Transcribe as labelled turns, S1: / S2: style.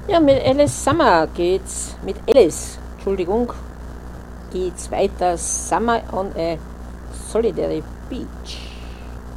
S1: Ja, mit Alice Summer geht's, mit Alice, Entschuldigung, geht's weiter. Summer on a Solitary Beach.